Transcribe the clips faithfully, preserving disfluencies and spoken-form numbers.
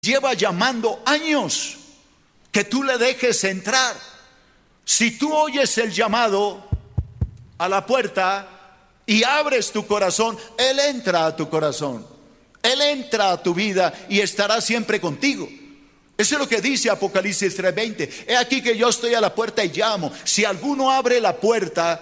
lleva llamando años que tú le dejes entrar. Si tú oyes el llamado a la puerta y abres tu corazón, Él entra a tu corazón, Él entra a tu vida y estará siempre contigo. Eso es lo que dice Apocalipsis tres veinte. He aquí que yo estoy a la puerta y llamo. Si alguno abre la puerta,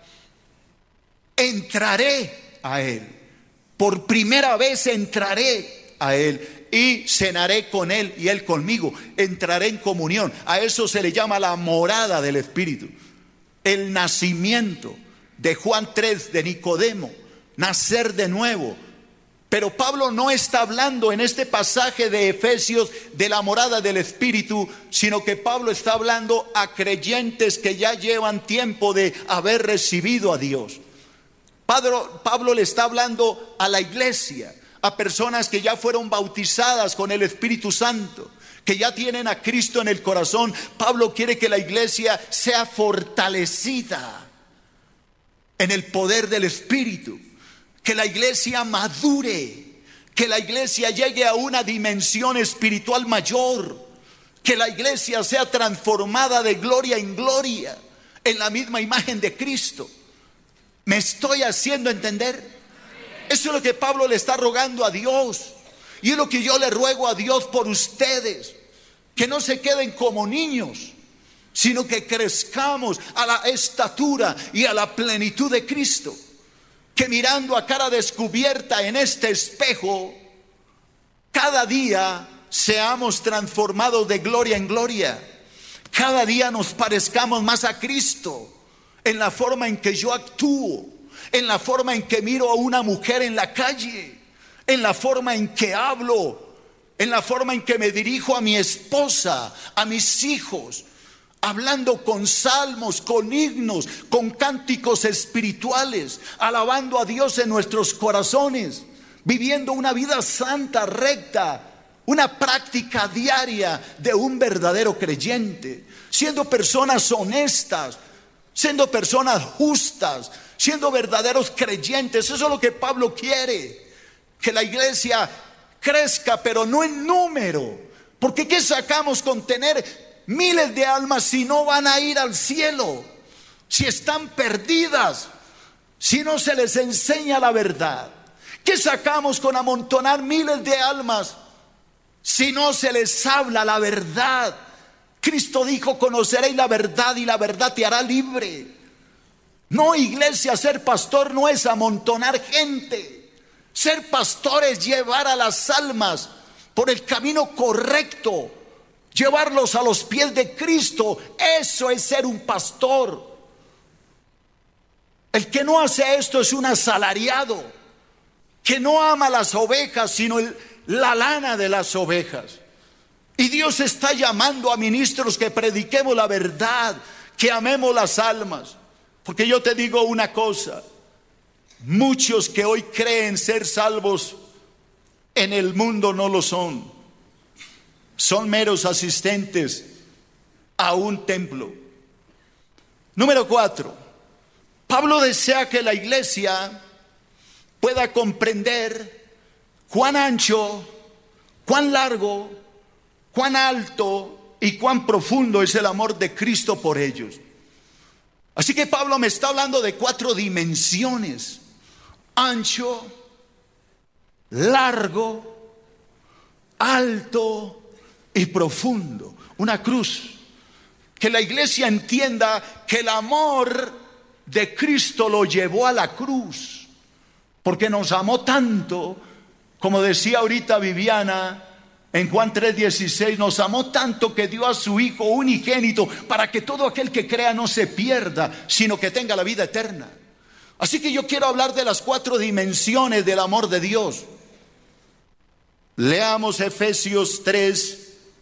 entraré a Él. Por primera vez entraré a Él y cenaré con Él y Él conmigo. Entraré en comunión. A eso se le llama la morada del Espíritu. El nacimiento de Juan tres, de Nicodemo. Nacer de nuevo. Pero Pablo no está hablando en este pasaje de Efesios de la morada del Espíritu, sino que Pablo está hablando a creyentes que ya llevan tiempo de haber recibido a Dios. Pablo, Pablo le está hablando a la iglesia, a personas que ya fueron bautizadas con el Espíritu Santo, que ya tienen a Cristo en el corazón. Pablo quiere que la iglesia sea fortalecida en el poder del Espíritu, que la iglesia madure, que la iglesia llegue a una dimensión espiritual mayor, que la iglesia sea transformada de gloria en gloria en la misma imagen de Cristo. ¿Me estoy haciendo entender? Eso es lo que Pablo le está rogando a Dios, y es lo que yo le ruego a Dios por ustedes, que no se queden como niños, sino que crezcamos a la estatura y a la plenitud de Cristo. Que mirando a cara descubierta en este espejo, cada día seamos transformados de gloria en gloria. Cada día nos parezcamos más a Cristo, en la forma en que yo actúo, en la forma en que miro a una mujer en la calle, en la forma en que hablo, en la forma en que me dirijo a mi esposa, a mis hijos, hablando con salmos, con himnos, con cánticos espirituales, alabando a Dios en nuestros corazones, viviendo una vida santa, recta, una práctica diaria de un verdadero creyente, siendo personas honestas, siendo personas justas, siendo verdaderos creyentes. Eso es lo que Pablo quiere, que la iglesia crezca, pero no en número, porque ¿qué sacamos con tener miles de almas si no van a ir al cielo? Si están perdidas, si no se les enseña la verdad. ¿Qué sacamos con amontonar miles de almas si no se les habla la verdad? Cristo dijo: conoceréis la verdad y la verdad te hará libre. No, iglesia, ser pastor no es amontonar gente. Ser pastor es llevar a las almas por el camino correcto, llevarlos a los pies de Cristo. Eso es ser un pastor. El que no hace esto es un asalariado, que no ama las ovejas, sino el, la lana de las ovejas. Y Dios está llamando a ministros que prediquemos la verdad, que amemos las almas. Porque yo te digo una cosa: muchos que hoy creen ser salvos en el mundo no lo son. Son meros asistentes a un templo. Número cuatro, Pablo desea que la iglesia pueda comprender cuán ancho, cuán largo, cuán alto y cuán profundo es el amor de Cristo por ellos. Así que Pablo me está hablando de cuatro dimensiones: ancho, largo, alto y profundo. Una cruz. Que la iglesia entienda que el amor de Cristo lo llevó a la cruz, porque nos amó tanto, como decía ahorita Viviana en Juan tres dieciséis, nos amó tanto que dio a su Hijo unigénito para que todo aquel que crea no se pierda, sino que tenga la vida eterna. Así que yo quiero hablar de las cuatro dimensiones del amor de Dios. Leamos Efesios tres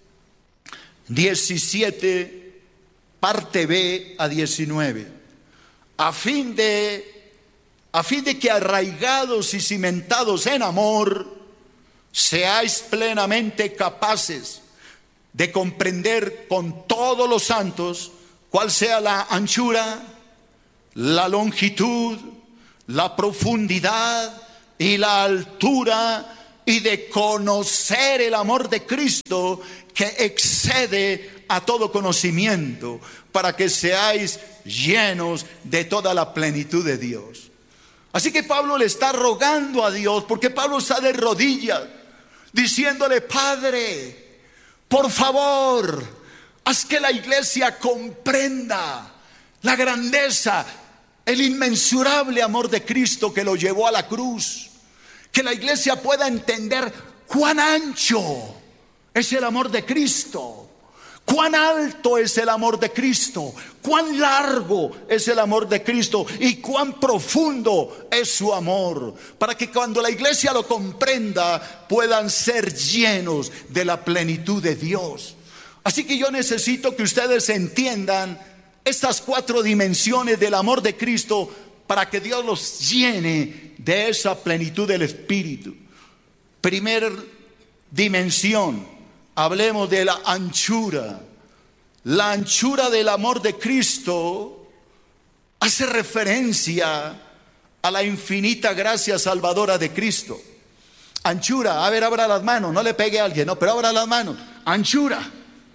diecisiete, parte B a diecinueve. A fin de, a fin de que arraigados y cimentados en amor, seáis plenamente capaces de comprender con todos los santos cuál sea la anchura, la longitud, la profundidad y la altura, y de conocer el amor de Cristo que excede a todo conocimiento, para que seáis llenos de toda la plenitud de Dios. Así que Pablo le está rogando a Dios, porque Pablo está de rodillas, diciéndole: Padre, por favor, haz que la iglesia comprenda la grandeza, el inmensurable amor de Cristo que lo llevó a la cruz. Que la iglesia pueda entender cuán ancho es el amor de Cristo, cuán alto es el amor de Cristo, cuán largo es el amor de Cristo y cuán profundo es su amor, para que cuando la iglesia lo comprenda puedan ser llenos de la plenitud de Dios. Así que yo necesito que ustedes entiendan estas cuatro dimensiones del amor de Cristo, para que Dios los llene de esa plenitud del Espíritu. Primera dimensión, hablemos de la anchura. La anchura del amor de Cristo hace referencia a la infinita gracia salvadora de Cristo. Anchura, a ver, abra las manos, no le pegue a alguien, no, pero abra las manos. Anchura.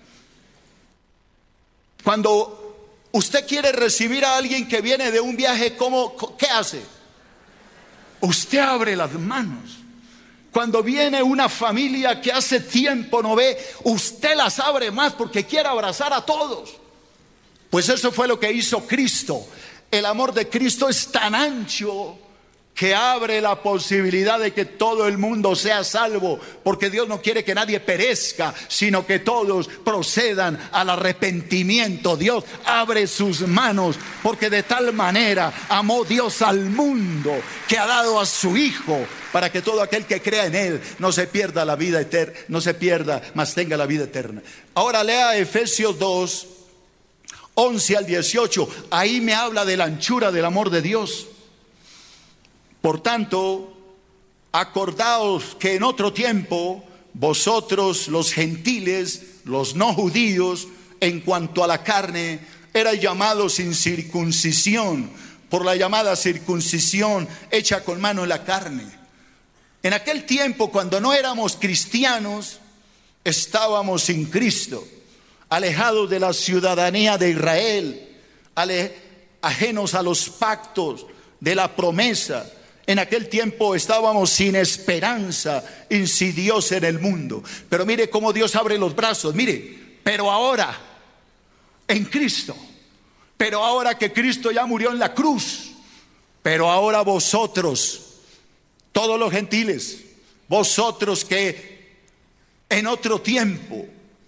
Cuando usted quiere recibir a alguien que viene de un viaje, ¿cómo, qué hace? Usted abre las manos. Cuando viene una familia que hace tiempo no ve, usted las abre más porque quiere abrazar a todos. Pues eso fue lo que hizo Cristo. El amor de Cristo es tan ancho que abre la posibilidad de que todo el mundo sea salvo, porque Dios no quiere que nadie perezca, sino que todos procedan al arrepentimiento. Dios abre sus manos, porque de tal manera amó Dios al mundo, que ha dado a su Hijo, para que todo aquel que crea en Él no se pierda la vida eterna, no se pierda, mas tenga la vida eterna. Ahora lea Efesios dos, once al dieciocho. Ahí me habla de la anchura del amor de Dios. Por tanto, acordaos que en otro tiempo vosotros, los gentiles, los no judíos, en cuanto a la carne, erais llamados sin circuncisión, por la llamada circuncisión hecha con mano en la carne. En aquel tiempo, cuando no éramos cristianos, estábamos sin Cristo, alejados de la ciudadanía de Israel, ale- ajenos a los pactos de la promesa. En aquel tiempo estábamos sin esperanza, insidiosos en el mundo. Pero mire cómo Dios abre los brazos. Mire, pero ahora, en Cristo, pero ahora que Cristo ya murió en la cruz, pero ahora vosotros, todos los gentiles, vosotros que en otro tiempo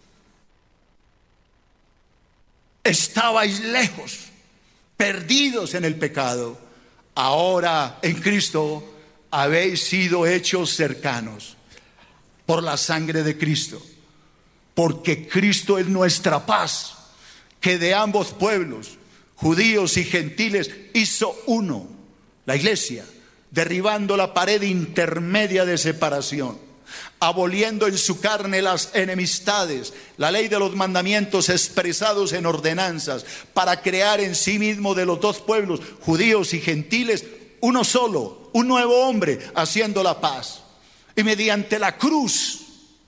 estabais lejos, perdidos en el pecado, ahora en Cristo habéis sido hechos cercanos por la sangre de Cristo, porque Cristo es nuestra paz, que de ambos pueblos, judíos y gentiles, hizo uno, la iglesia, derribando la pared intermedia de separación, aboliendo en su carne las enemistades, la ley de los mandamientos expresados en ordenanzas, para crear en sí mismo de los dos pueblos, judíos y gentiles, uno solo, un nuevo hombre, haciendo la paz. Y mediante la cruz,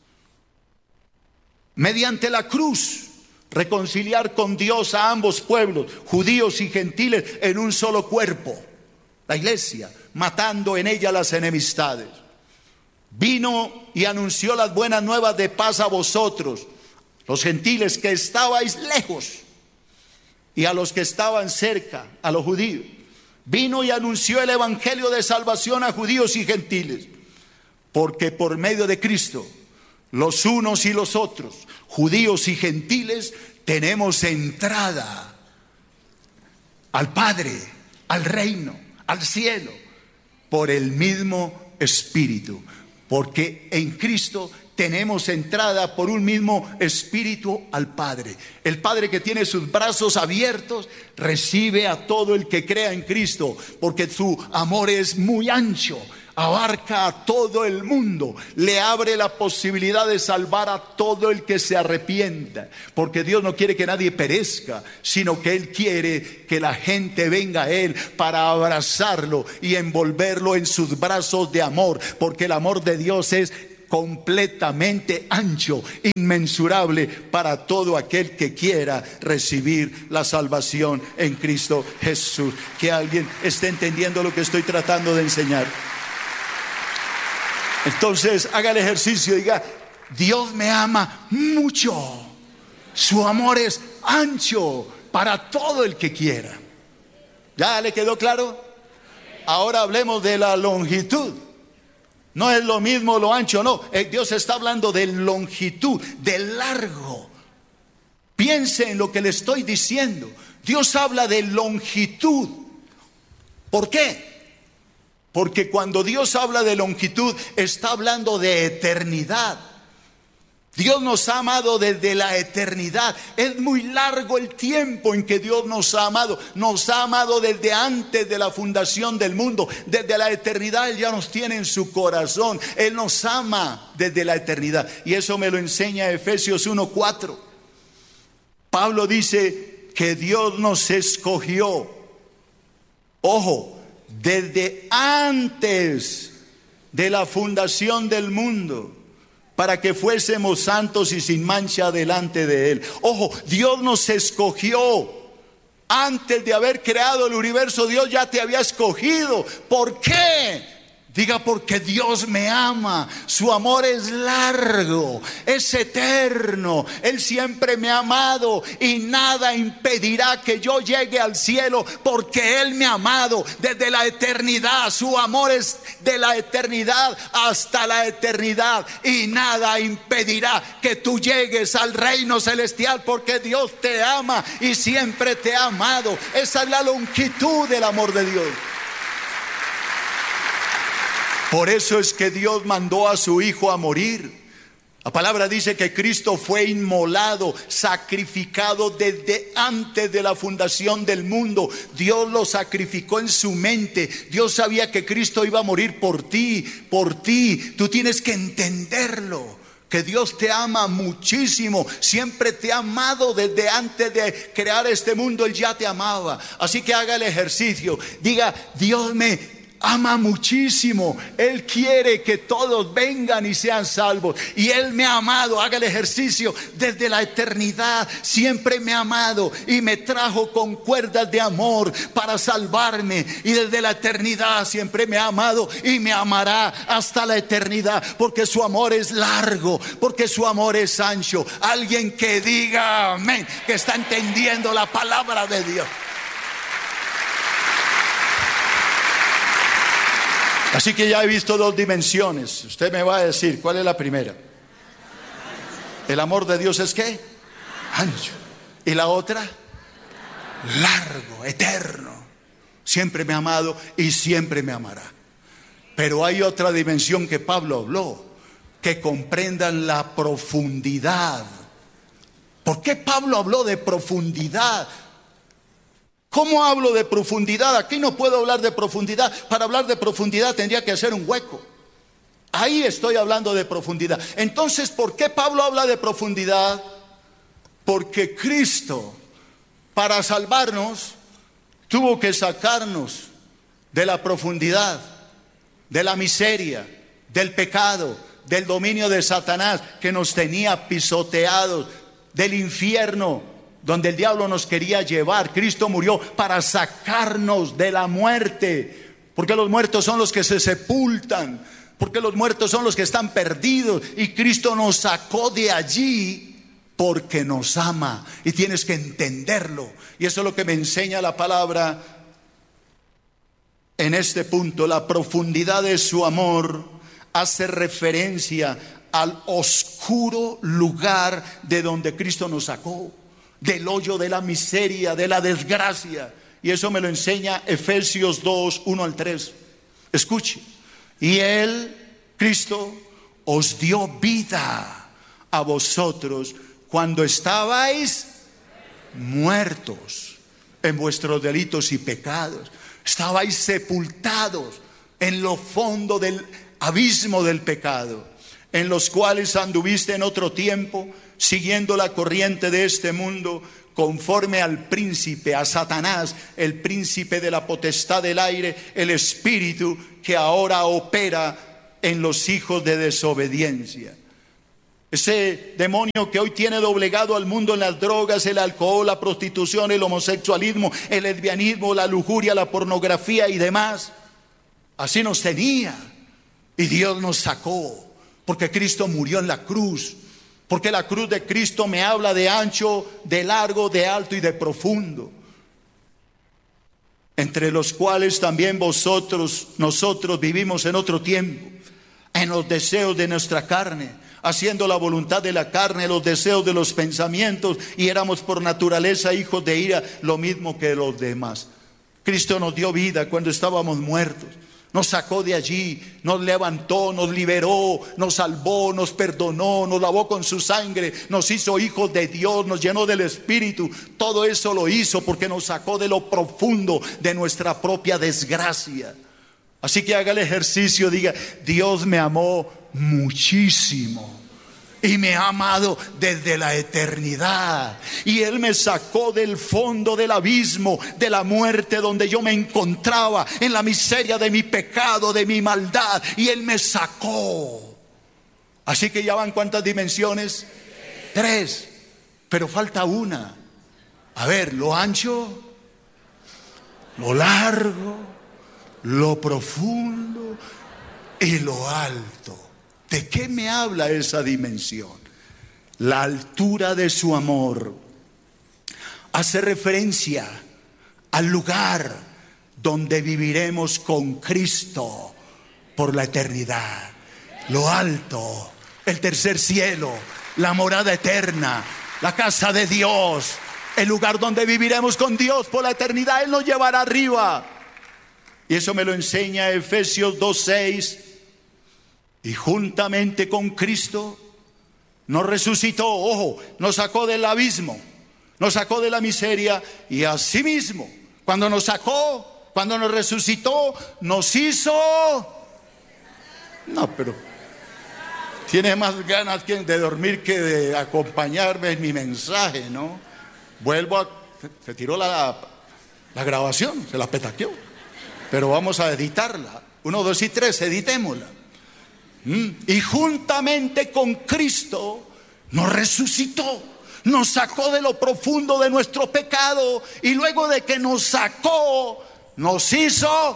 mediante la cruz, reconciliar con Dios a ambos pueblos, judíos y gentiles, en un solo cuerpo, la iglesia, matando en ella las enemistades. Vino y anunció las buenas nuevas de paz a vosotros, los gentiles que estabais lejos, y a los que estaban cerca, a los judíos. Vino y anunció el evangelio de salvación a judíos y gentiles, porque por medio de Cristo, los unos y los otros, judíos y gentiles, tenemos entrada al Padre, al reino, al cielo, por el mismo Espíritu. Porque en Cristo tenemos entrada por un mismo Espíritu al Padre. El Padre, que tiene sus brazos abiertos, recibe a todo el que crea en Cristo, porque su amor es muy ancho. abarca a todo el mundo, le abre la posibilidad de salvar a todo el que se arrepienta, porque Dios no quiere que nadie perezca, sino que Él quiere que la gente venga a Él para abrazarlo y envolverlo en sus brazos de amor, porque el amor de Dios es completamente ancho, inmensurable para todo aquel que quiera recibir la salvación en Cristo Jesús. Que alguien esté entendiendo lo que estoy tratando de enseñar. Entonces haga el ejercicio, diga: Dios me ama mucho, su amor es ancho para todo el que quiera. ¿Ya le quedó claro? Ahora hablemos de la longitud. No es lo mismo lo ancho, no. Dios está hablando de longitud, de largo. Piense en lo que le estoy diciendo. Dios habla de longitud. ¿Por qué? Porque cuando Dios habla de longitud, está hablando de eternidad. Dios nos ha amado desde la eternidad. Es muy largo el tiempo en que Dios nos ha amado. Nos ha amado desde antes de la fundación del mundo. Desde la eternidad Él ya nos tiene en su corazón. Él nos ama desde la eternidad. Y eso me lo enseña Efesios uno cuatro. Pablo dice que Dios nos escogió. Ojo, desde antes de la fundación del mundo, para que fuésemos santos y sin mancha delante de Él. Ojo, Dios nos escogió. Antes de haber creado el universo, Dios ya te había escogido. ¿Por qué? Diga: porque Dios me ama. Su amor es largo, es eterno. Él siempre me ha amado y nada impedirá que yo llegue al cielo, porque Él me ha amado desde la eternidad. Su amor es de la eternidad hasta la eternidad, y nada impedirá que tú llegues al reino celestial, porque Dios te ama y siempre te ha amado. Esa es la longitud del amor de Dios. Por eso es que Dios mandó a su Hijo a morir. La palabra dice que Cristo fue inmolado, sacrificado desde antes de la fundación del mundo. Dios lo sacrificó en su mente. Dios sabía que Cristo iba a morir por ti, por ti. Tú tienes que entenderlo, que Dios te ama muchísimo. Siempre te ha amado desde antes de crear este mundo. Él ya te amaba. Así que haga el ejercicio. Diga: Dios me ama muchísimo. Él quiere que todos vengan y sean salvos. Y Él me ha amado. Haga el ejercicio. Desde la eternidad siempre me ha amado y me trajo con cuerdas de amor para salvarme. Y desde la eternidad siempre me ha amado y me amará hasta la eternidad, porque su amor es largo, porque su amor es ancho. Alguien que diga amén, que está entendiendo la palabra de Dios. Así que ya he visto dos dimensiones. Usted me va a decir, ¿cuál es la primera? El amor de Dios es ¿qué? Ancho. ¿Y la otra? Largo, eterno. Siempre me ha amado y siempre me amará. Pero hay otra dimensión que Pablo habló, que comprendan la profundidad. ¿Por qué Pablo habló de profundidad? ¿Cómo hablo de profundidad? Aquí no puedo hablar de profundidad. Para hablar de profundidad tendría que hacer un hueco. Ahí estoy hablando de profundidad. Entonces, ¿por qué Pablo habla de profundidad? Porque Cristo, para salvarnos, tuvo que sacarnos de la profundidad, de la miseria, del pecado, del dominio de Satanás que nos tenía pisoteados, del infierno donde el diablo nos quería llevar. Cristo murió para sacarnos de la muerte, porque los muertos son los que se sepultan, porque los muertos son los que están perdidos, y Cristo nos sacó de allí porque nos ama, y tienes que entenderlo. Y eso es lo que me enseña la palabra en este punto. La profundidad de su amor hace referencia al oscuro lugar de donde Cristo nos sacó, del hoyo de la miseria, de la desgracia. Y eso me lo enseña Efesios dos, uno al tres. Escuche. Y Él, Cristo, os dio vida a vosotros cuando estabais muertos en vuestros delitos y pecados. Estabais sepultados en lo fondo del abismo del pecado, en los cuales anduviste en otro tiempo, siguiendo la corriente de este mundo, conforme al príncipe, a Satanás, el príncipe de la potestad del aire, el espíritu que ahora opera en los hijos de desobediencia. Ese demonio que hoy tiene doblegado al mundo en las drogas, el alcohol, la prostitución, el homosexualismo, el lesbianismo, la lujuria, la pornografía y demás. Así nos tenía y Dios nos sacó, porque Cristo murió en la cruz. Porque la cruz de Cristo me habla de ancho, de largo, de alto y de profundo. Entre los cuales también vosotros, nosotros vivimos en otro tiempo, en los deseos de nuestra carne, haciendo la voluntad de la carne, los deseos de los pensamientos, y éramos por naturaleza hijos de ira, lo mismo que los demás. Cristo nos dio vida cuando estábamos muertos. Nos sacó de allí, nos levantó, nos liberó, nos salvó, nos perdonó, nos lavó con su sangre, nos hizo hijos de Dios, nos llenó del Espíritu. Todo eso lo hizo porque nos sacó de lo profundo de nuestra propia desgracia. Así que haga el ejercicio, diga: Dios me amó muchísimo y me ha amado desde la eternidad, y Él me sacó del fondo del abismo de la muerte donde yo me encontraba, en la miseria de mi pecado, de mi maldad, y Él me sacó. Así que ya van, ¿cuántas dimensiones? Tres, pero falta una. A ver, lo ancho, lo largo, lo profundo y lo alto. ¿De qué me habla esa dimensión? La altura de su amor hace referencia al lugar donde viviremos con Cristo por la eternidad. Lo alto, el tercer cielo, la morada eterna, la casa de Dios, el lugar donde viviremos con Dios por la eternidad. Él nos llevará arriba. Y eso me lo enseña Efesios dos seis. Y juntamente con Cristo nos resucitó, ojo, nos sacó del abismo, nos sacó de la miseria, y asimismo, cuando nos sacó, cuando nos resucitó, nos hizo... No, pero tiene más ganas de dormir que de acompañarme en mi mensaje, ¿no? Vuelvo a... Se tiró la, la grabación, se la petaqueó, pero vamos a editarla. Uno, dos y tres, editémosla. Y juntamente con Cristo nos resucitó, nos sacó de lo profundo de nuestro pecado, y luego de que nos sacó, nos hizo...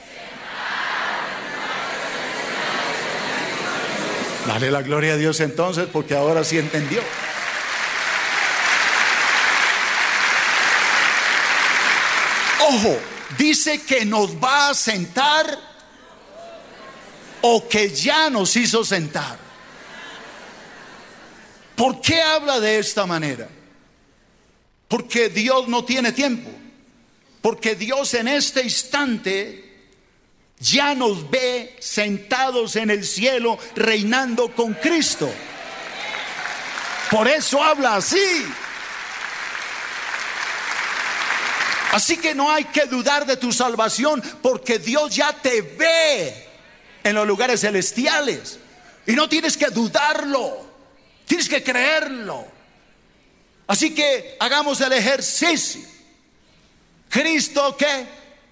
Dale la gloria a Dios entonces, porque ahora sí entendió. Ojo, dice que nos va a sentar, o que ya nos hizo sentar. ¿Por qué habla de esta manera? Porque Dios no tiene tiempo. Porque Dios en este instante ya nos ve sentados en el cielo reinando con Cristo. Por eso habla así. Así que no hay que dudar de tu salvación, porque Dios ya te ve en los lugares celestiales, y no tienes que dudarlo, tienes que creerlo. Así que hagamos el ejercicio. Cristo, ¿qué?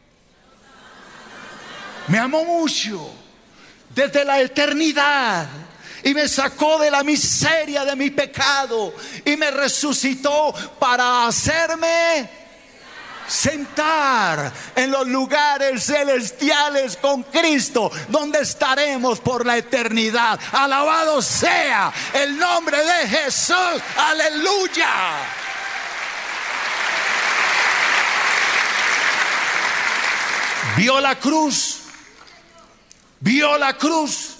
Me amó mucho desde la eternidad, y me sacó de la miseria de mi pecado, y me resucitó para hacerme sentar en los lugares celestiales con Cristo, donde estaremos por la eternidad. Alabado sea el nombre de Jesús. Aleluya. Vio la cruz, vio la cruz,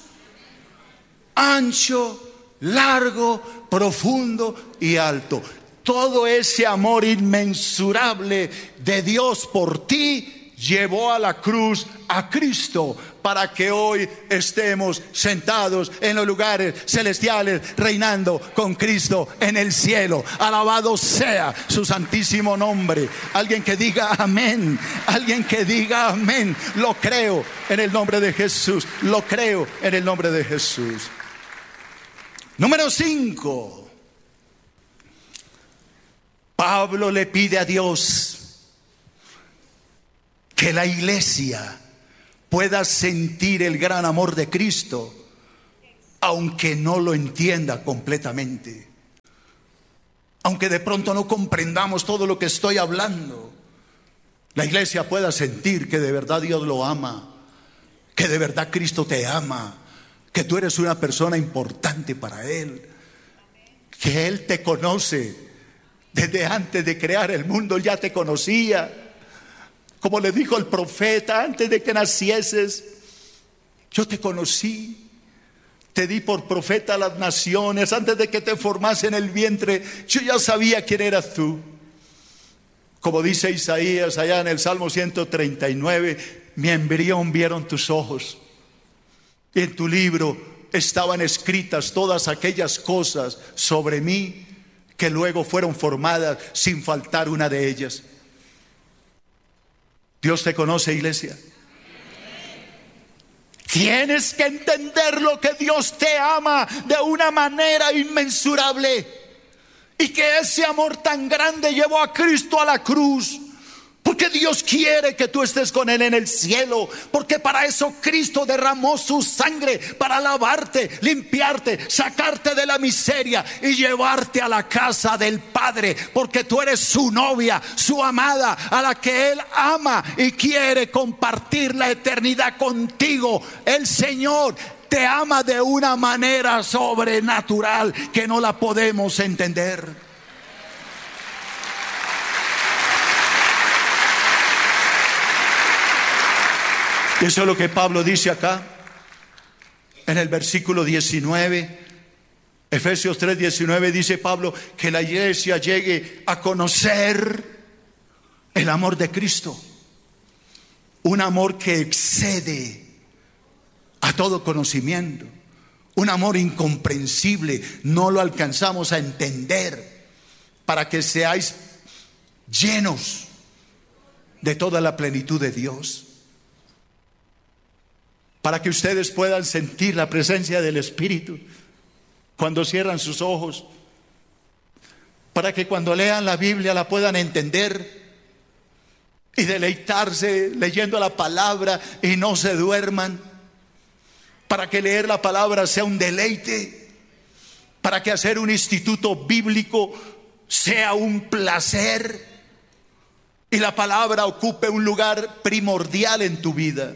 ancho, largo, profundo y alto. Todo ese amor inmensurable de Dios por ti llevó a la cruz a Cristo para que hoy estemos sentados en los lugares celestiales reinando con Cristo en el cielo. Alabado sea su santísimo nombre. Alguien que diga amén, alguien que diga amén. Lo creo en el nombre de Jesús, lo creo en el nombre de Jesús. Número cinco. Pablo le pide a Dios que la iglesia pueda sentir el gran amor de Cristo, aunque no lo entienda completamente, aunque de pronto no comprendamos todo lo que estoy hablando. La iglesia pueda sentir que de verdad Dios lo ama, que de verdad Cristo te ama, que tú eres una persona importante para Él, que Él te conoce desde antes de crear el mundo. Ya te conocía. Como le dijo el profeta, antes de que nacieses, yo te conocí, te di por profeta a las naciones, antes de que te formase en el vientre, yo ya sabía quién eras tú. Como dice Isaías allá en el Salmo ciento treinta y nueve, mi embrión vieron tus ojos, y en tu libro estaban escritas todas aquellas cosas sobre mí que luego fueron formadas sin faltar una de ellas. Dios te conoce, iglesia. Tienes que entender lo que Dios te ama de una manera inmensurable, y que ese amor tan grande llevó a Cristo a la cruz, porque Dios quiere que tú estés con Él en el cielo, porque para eso Cristo derramó su sangre, para lavarte, limpiarte, sacarte de la miseria y llevarte a la casa del Padre, porque tú eres su novia, su amada, a la que Él ama y quiere compartir la eternidad contigo. El Señor te ama de una manera sobrenatural que no la podemos entender. Eso es lo que Pablo dice acá en el versículo diecinueve. Efesios tres diecinueve dice Pablo que la iglesia llegue a conocer el amor de Cristo, un amor que excede a todo conocimiento, un amor incomprensible, no lo alcanzamos a entender, para que seáis llenos de toda la plenitud de Dios. Para que ustedes puedan sentir la presencia del Espíritu cuando cierran sus ojos, para que cuando lean la Biblia la puedan entender y deleitarse leyendo la palabra y no se duerman, para que leer la palabra sea un deleite, para que hacer un instituto bíblico sea un placer y la palabra ocupe un lugar primordial en tu vida.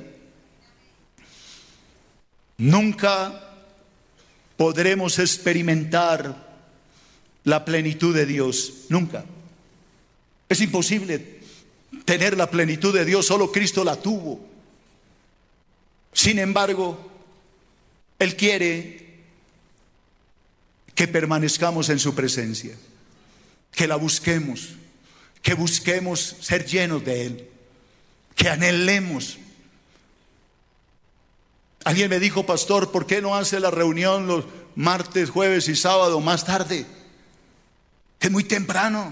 Nunca podremos experimentar la plenitud de Dios, nunca. Es imposible tener la plenitud de Dios, solo Cristo la tuvo. Sin embargo, Él quiere que permanezcamos en su presencia, que la busquemos, que busquemos ser llenos de Él, que anhelemos. Alguien me dijo: pastor, ¿por qué no hace la reunión los martes, jueves y sábado más tarde? Es muy temprano.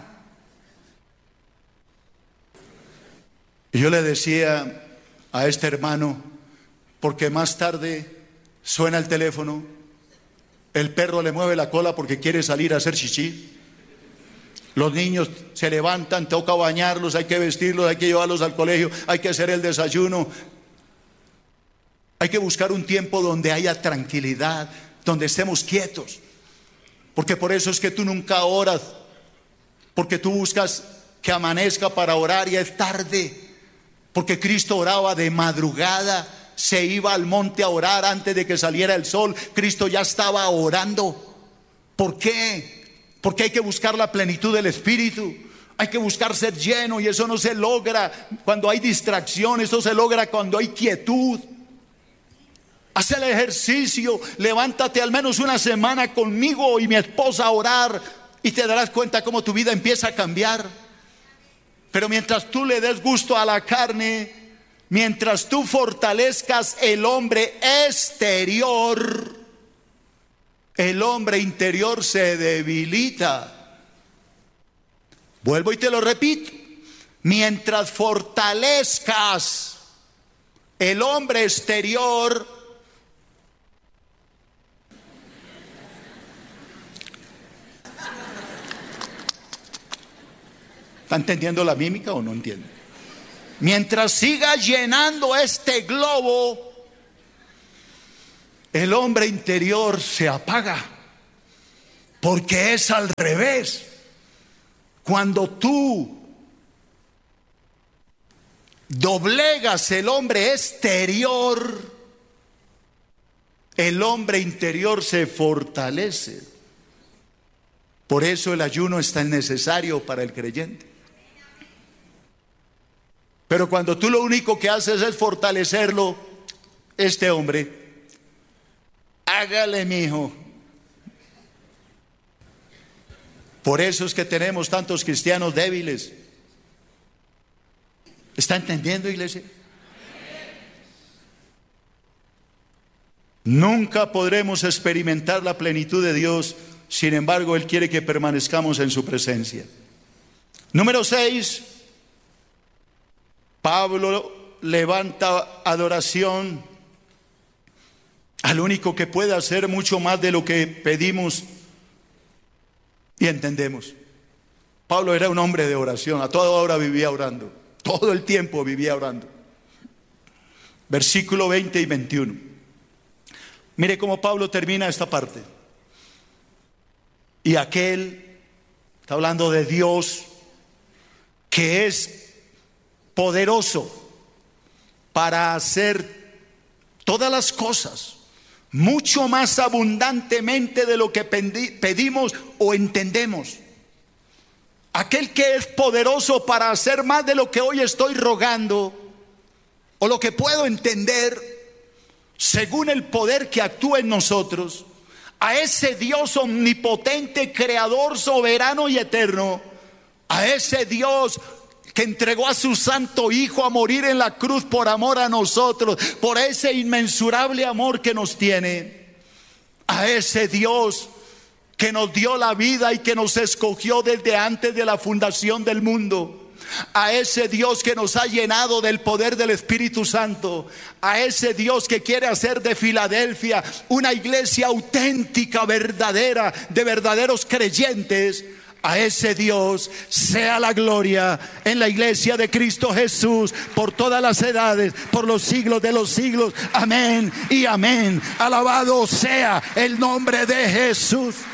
Y yo le decía a este hermano: porque más tarde suena el teléfono, el perro le mueve la cola porque quiere salir a hacer chichi, los niños se levantan, toca bañarlos, hay que vestirlos, hay que llevarlos al colegio, hay que hacer el desayuno. Hay que buscar un tiempo donde haya tranquilidad, donde estemos quietos, porque por eso es que tú nunca oras, porque tú buscas que amanezca para orar y es tarde, porque Cristo oraba de madrugada, se iba al monte a orar antes de que saliera el sol. Cristo ya estaba orando. ¿Por qué? Porque hay que buscar la plenitud del Espíritu, hay que buscar ser lleno, y eso no se logra cuando hay distracción, eso se logra cuando hay quietud. Haz el ejercicio, levántate al menos una semana conmigo y mi esposa a orar, y te darás cuenta cómo tu vida empieza a cambiar. Pero mientras tú le des gusto a la carne, mientras tú fortalezcas el hombre exterior, el hombre interior se debilita. Vuelvo y te lo repito. Mientras fortalezcas el hombre exterior, ¿está entendiendo la mímica o no entiende? Mientras siga llenando este globo, el hombre interior se apaga, porque es al revés. Cuando tú doblegas el hombre exterior, el hombre interior se fortalece. Por eso el ayuno es tan necesario para el creyente. Pero cuando tú lo único que haces es fortalecerlo, este hombre, hágale, mijo. Por eso es que tenemos tantos cristianos débiles. ¿Está entendiendo, iglesia? Nunca podremos experimentar la plenitud de Dios. Sin embargo, Él quiere que permanezcamos en su presencia. Número seis. Pablo levanta adoración al único que puede hacer mucho más de lo que pedimos y entendemos. Pablo era un hombre de oración, a toda hora vivía orando, todo el tiempo vivía orando. Versículo veinte y veintiuno. Mire cómo Pablo termina esta parte. Y aquel, está hablando de Dios, que es poderoso para hacer todas las cosas mucho más abundantemente de lo que pedimos o entendemos. Aquel que es poderoso para hacer más de lo que hoy estoy rogando o lo que puedo entender, según el poder que actúa en nosotros. A ese Dios omnipotente, creador, soberano y eterno, a ese Dios que entregó a su santo Hijo a morir en la cruz por amor a nosotros, por ese inmensurable amor que nos tiene, a ese Dios que nos dio la vida y que nos escogió desde antes de la fundación del mundo, a ese Dios que nos ha llenado del poder del Espíritu Santo, a ese Dios que quiere hacer de Filadelfia una iglesia auténtica, verdadera, de verdaderos creyentes. A ese Dios sea la gloria en la iglesia de Cristo Jesús por todas las edades, por los siglos de los siglos. Amén y amén. Alabado sea el nombre de Jesús.